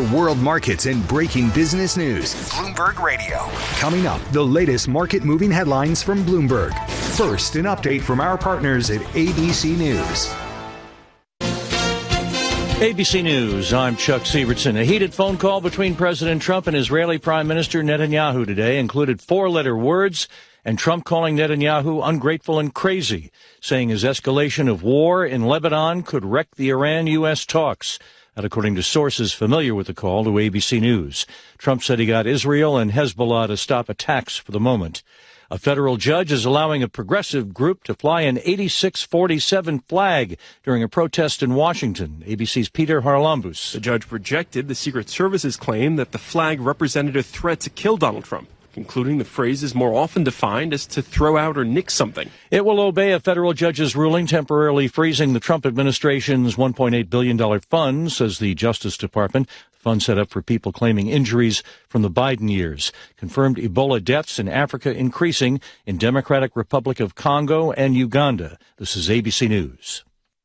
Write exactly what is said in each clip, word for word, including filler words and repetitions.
world markets and breaking business news. Bloomberg Radio. Coming up, the latest market-moving headlines from Bloomberg. First, an update from our partners at A B C News. A B C News, I'm Chuck Sievertson. A heated phone call between President Trump and Israeli Prime Minister Netanyahu today included four-letter words, and Trump calling Netanyahu ungrateful and crazy, saying his escalation of war in Lebanon could wreck the Iran-U S talks. That according to sources familiar with the call to A B C News. Trump said he got Israel and Hezbollah to stop attacks for the moment. A federal judge is allowing a progressive group to fly an eighty-six forty-seven flag during a protest in Washington. A B C's Peter Harlambous. The judge rejected the Secret Service's claim that the flag represented a threat to kill Donald Trump, concluding the phrase is more often defined as to throw out or nick something. It will obey a federal judge's ruling temporarily freezing the Trump administration's one point eight billion dollars fund, says the Justice Department. The fund set up for people claiming injuries from the Biden years. Confirmed Ebola deaths in Africa increasing in Democratic Republic of Congo and Uganda. This is A B C News.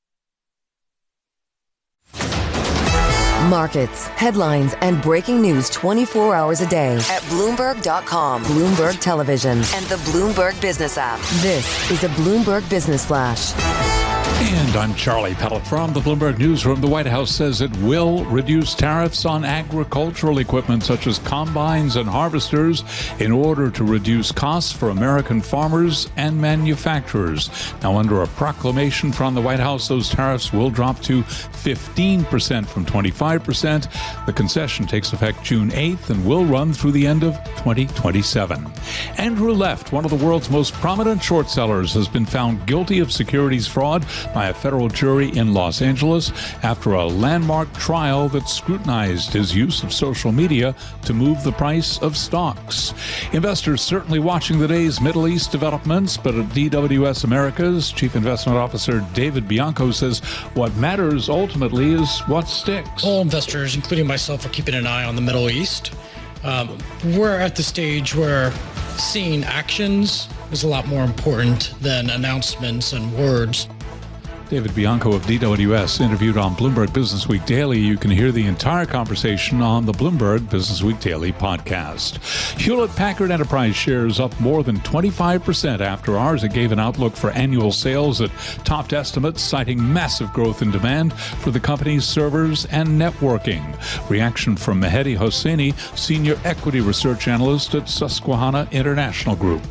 Markets, headlines, and breaking news twenty-four hours a day at Bloomberg dot com, Bloomberg Television, and the Bloomberg Business app. This is a Bloomberg Business Flash. And I'm Charlie Pellet from the Bloomberg Newsroom. The White House says it will reduce tariffs on agricultural equipment such as combines and harvesters in order to reduce costs for American farmers and manufacturers. Now, under a proclamation from the White House, those tariffs will drop to fifteen percent from twenty-five percent. The concession takes effect June eighth and will run through the end of twenty twenty-seven. Andrew Left, one of the world's most prominent short sellers, has been found guilty of securities fraud by a federal jury in Los Angeles after a landmark trial that scrutinized his use of social media to move the price of stocks. Investors certainly watching the day's Middle East developments, but at D W S Americas, Chief Investment Officer David Bianco says what matters ultimately is what sticks. All investors, including myself, are keeping an eye on the Middle East. Um, we're at the stage where seeing actions is a lot more important than announcements and words. David Bianco of D W S interviewed on Bloomberg Business Week Daily. You can hear the entire conversation on the Bloomberg Business Week Daily podcast. Hewlett-Packard Enterprise shares up more than twenty-five percent after ours. It gave an outlook for annual sales that topped estimates, citing massive growth in demand for the company's servers and networking. Reaction from Mehdi Hosseini, Senior Equity Research Analyst at Susquehanna International Group.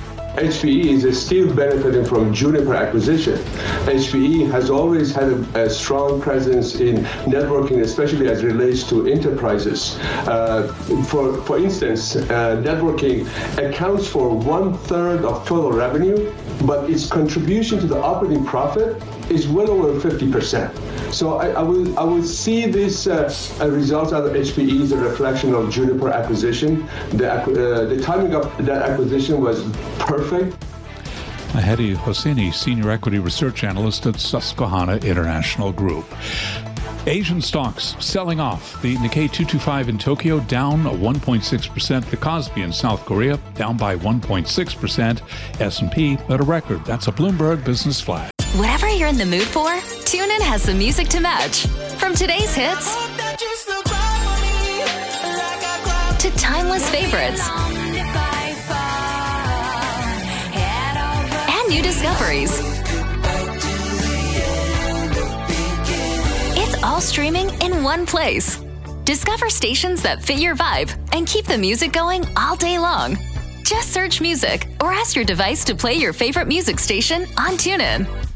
H P E is still benefiting from Juniper acquisition. H P E has always had a, a strong presence in networking, especially as it relates to enterprises. Uh, for, for instance, uh, networking accounts for one third of total revenue, but its contribution to the operating profit is well over fifty percent. So I, I will I will see this uh, result out of H P E as a reflection of Juniper acquisition. The, uh, the timing of that acquisition was perfect. Mehdi Hosseini, Senior Equity Research Analyst at Susquehanna International Group. Asian stocks selling off. The Nikkei two twenty-five in Tokyo down one point six percent. The Kospi in South Korea down by one point six percent. S and P at a record. That's a Bloomberg Business Flash. Whatever you're in the mood for, TuneIn has the music to match. From today's hits to timeless favorites and new discoveries. It's all streaming in one place. Discover stations that fit your vibe and keep the music going all day long. Just search music or ask your device to play your favorite music station on TuneIn.